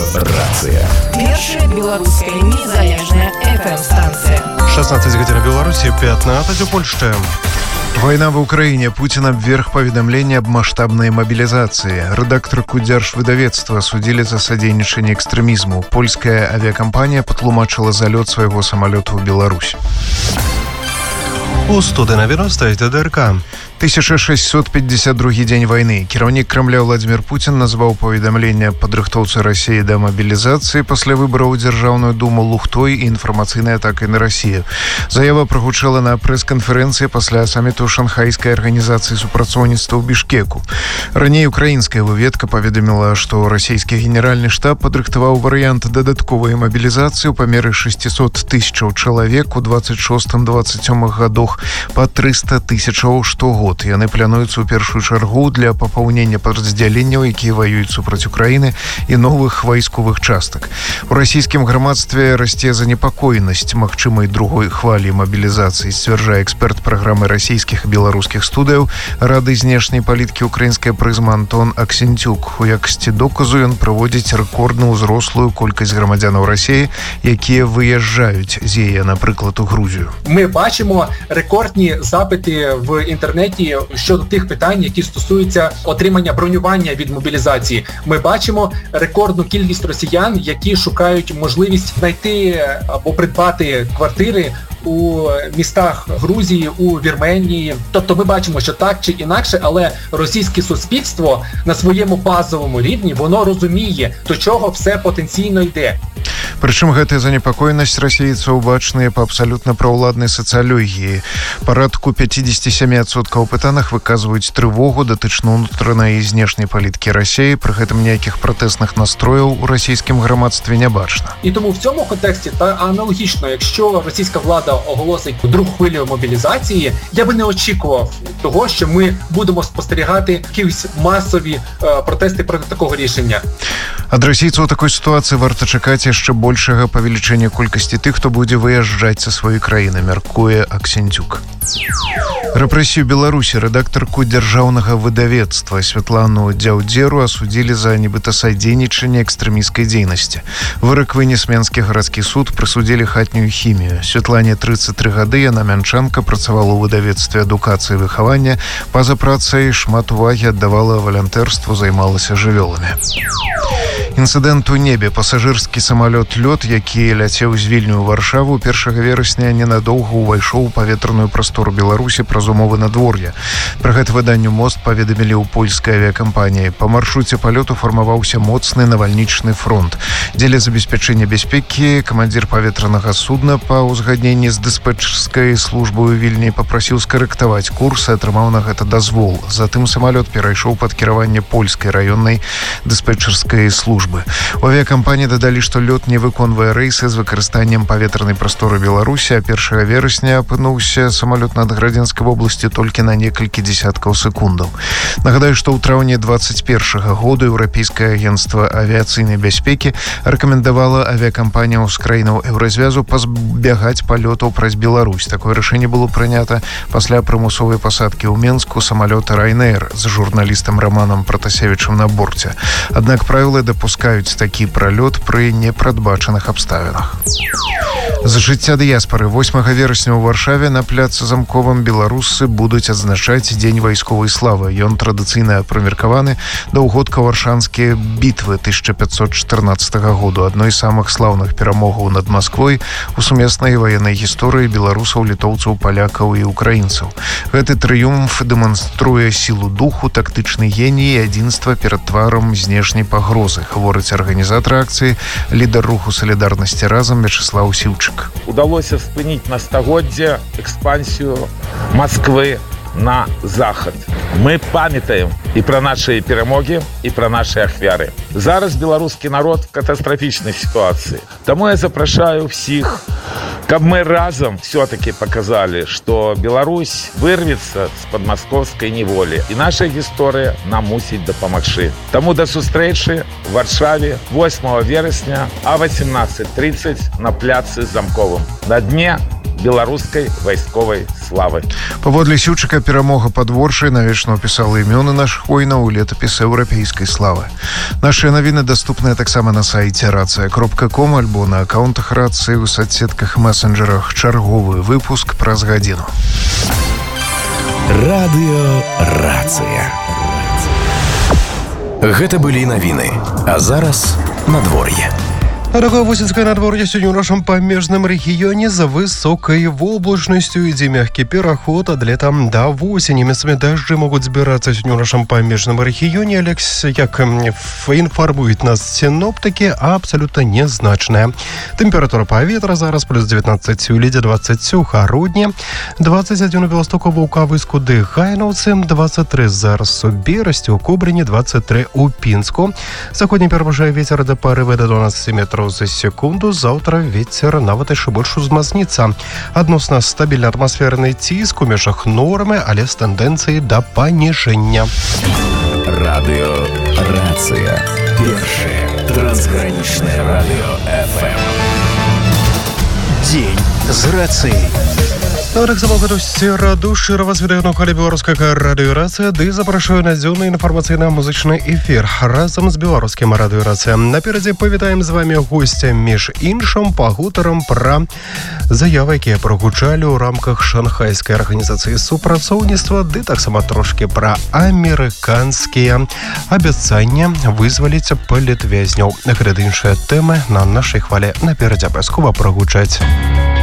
Рацыя. Першая беларуская незалежная FM-станция. 16 гадзін у Беларусі, 15 у Польшчы. Война в Украине. Путин обверг поведомление об масштабной мобилизации. Редакторку Держвыдавецтва судили за содейничание экстремизму. Польская авиакомпания патлумачила залет своего самолета в Беларусь. У студии стоїть ДРК. 1652 дзень войны. Кіраўнік Кремля Владимир Путин назваў паведамленне падрыхтоўцы России да мобилизации пасля выбораў у Дзяржаўную думу лухтой і інфармацыйнай атакай на Россию. Заява прагучала на прэс-канферэнцыі пасля саміту шанхайскай арганізацыі супрацоўніцтва ў Бішкеку. Раней украінская выведка паведаміла, што расійскі генеральны штаб падрыхтаваў варыянт дадатковай мобілізацыі ў памеры 600 тысячаў чалавек у 26-27 годах па 300 тысячаў штогод. Яны плануюцца ў першую чаргу для папаўнення падраздзяленняў, якія ваююць супраць Украіны, і новых вайсковых частак. У расійскім грамадстве расце занепакоенасць магчымай другой хвалі мабілізацыі, сцвярджае эксперт праграмы расійскіх і беларускіх студыяў Рады знешняй палітыкі «Украінская прызма» Антон Аксенцюк. У якасці доказу ён прыводзіць рэкордную ўзрослую колькасць грамадзянаў Расіі, якія выязджаюць з яе, напрыклад, у Грузію. Ми бачимо рекордні запити в інтернеті щодо тих питань, які стосуються отримання бронювання від мобілізації. Ми бачимо рекордну кількість росіян, які шукають можливість знайти або придбати квартири у містах Грузії, у Вірменії. Тобто ми бачимо, що так чи інакше, але російське суспільство на своєму базовому рівні, воно розуміє, до чого все потенційно йде. Прычым гэтая занепакоенасць расейцаў бачная па абсалютна праўладнай сацыялогіі. Парадку 57% пытаных выказваюць трывогу датычна ўнутранай і знешняй палітыкі Расіі, пры гэтым ніякіх пратэсных настрояў у расійскім грамадстве не бачна. І тому в цьому контексті та аналогічно, якщо російська влада оголосить другу хвилю мобілізації, я би не очікував того, що ми будемо спостерігати якісь масові протести проти такого рішення. Ад расійцаў у такой сітуацыі варта чакаць яшчэ большага павелічэння колькасці тых, хто будзе выязджаць са сваёй краіны, мяркуе Аксенцюк. Рэпрэсію Беларусі рэдактарку дзяржаўнага выдавецтва Святлану Дзяўдзеру асудзілі за нібыта садзейнічанне экстрэмісцкай дзейнасці. Вырак вынес Менскі гарадскі суд, прысудзілі хатнюю хімію. Святлане 33 гады, яна мянчанка, працавала ў выдавецтве адукацыі і выхавання. Па-за працай шмат увагі аддавала валантэрству, займалася жывёламі. Інцыдэнт у небе. Пасажырскі самалёт «Лёд», які ляцеў з Вільню ў Варшаву, 1 верасня ненадоўга ўвайшоў у паветраную прастору Беларусі праз умовы надвор'я. Пра гэта выданню «Мост» паведамілі ў польскай авіякампаніі. Па маршруце палёту фармаваўся моцны навальнічны фронт. Дзеля забеспячэння бяспекі камандзір паветранага судна па ўзгадненні з дыспетчарскай службай у Вільні папрасіў скарэктаваць курс і атрымаў на гэта дазвол. Затым самалёт перайшоў пад кіраванне польскай раённай дыспетчарскай службы. У авіякампаніі дадалі, што лёд не выконвае рэйсы з выкарыстаннем паветранай прасторы Беларусі, а 1 верасня апынуўся самалёт над Градзенскай вобласці толькі на некалькі дзесяткаў секундаў. Нагадаю, што ў траўні 21 году Еўрапейскае агенцтва авіяцыйнай бяспекі рэкамендавала авіякампаніям з краінаў Еўразвязу пазбягаць палётаў праз Беларусь. Такое рашэнне было прынята пасля прымусовай пасадкі ў Менску самалёта Ryanair з журналістам Романом Пратасевічам на борце. Аднак правілы дапускаюць такі пралёт пры непрадбачаных абставінах. З жыцця дыяспары 8 верасня ў Варшаве на пляцы Замковым беларусы будуць адзначаць Дзень вайсковай славы. Ён традыцыйна прымеркаваны да ўгодка варшанскія бітвы 1514 году, адной з самых слаўных перамогаў над Масквой у сумеснай ваеннай гісторыі беларусаў, літоўцаў, палякаў і украінцаў. Гэты трыумф дэманструе сілу духу, тактычны геній і адзінства перад тварам знешняй пагрозы, гаворыць арганізатар акцыі, лідар руху салідарнасці разам Вячеслав Сіўчык. Удалося спыніць на стагоддзе экспансію Москвы на захад. Мы памятаем і пра нашыя перамогі, і пра нашыя ахвяры. Зараз беларускі народ в катастрафічнай сітуацыі. Таму я запрашаю всіх, каб мы разам все-таки показали, что Беларусь вырвется з-пад московской неволі. І наша гісторыя нам мусіць дапамагчы. Таму да сустрэчы в Варшаве 8 верасня а 18:30 на пляцы Замковым. На дне беларускай вайсковай славы. Паводле Сючыка перамога падворшай навечна ўпісала імёны нашых воінаў у летапіс еўрапейскай славы. Нашыя навіны даступныя таксама на сайце racja.com альбо на аккаунтах рацыі ў соцсетках і месенджерах. Чарговы выпуск праз гадзіну. Радыё Рацыя. Гэта былі навіны. А зараз надвор'е. Такое восеньское надворье сегодня в нашем памежном регионе за высокой воблачностью идет мягкий переход от лета до осени. Местами дожди могут сбираться сегодня в нашем памежном регионе. Алекс, как информуют нас синоптики, абсолютно незначная. Температура повітря зараз плюс 19 у Лиде, 20 у Харудне, 21 у Белостоку, Вулкависку, Дыхайновцы, 23 зараз у Бересті, у Кобрині, 23 у Пінску. Заходний переважає ветер до порыва до 12 метров за секунду. Завтра ветер нават яшчэ больш узмацніцца. Адносна стабільны атмасферны ціск у межах нормы, але з тэндэнцыяй да паніжэння. Радыё Рацыя. Першае трансгранічнае радыё FM. Дзень з рацыяй. Так само гатуйце раду шчыра вас вітаю на хвалі беларускага радыё Рацыя, ды запрашаю на дзённы інфармацыйна-музычны эфір разам з беларускім радыё Рацыя. Наперадзе павітаем з вами госця, між іншым пагутарам пра заявы, якія прагучалі ў рамках шанхайскай арганізацыі супрацоўніцтва, ды таксама трошкі пра амерыканскія абяцанні вызваліць палітвязняў. Гэта іншыя тэмы на нашай хвалі наперадзе абавязкова прагучаць.